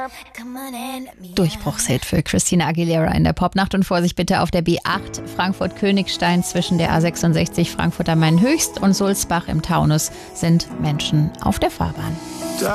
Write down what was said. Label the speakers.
Speaker 1: Durchbruchshit für Christina Aguilera in der Popnacht. Und Vorsicht bitte auf der B8 Frankfurt-Königstein zwischen der A66 Frankfurt am Main Höchst und Sulzbach im Taunus sind Menschen auf der Fahrbahn.